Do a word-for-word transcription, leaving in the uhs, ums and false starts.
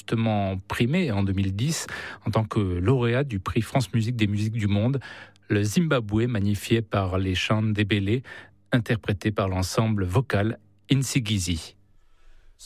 injustement primée en deux mille dix en tant que lauréate du prix France Musique des musiques du monde, le Zimbabwe magnifié par les chants d'Ebele, interprétés par l'ensemble vocal Insigizi.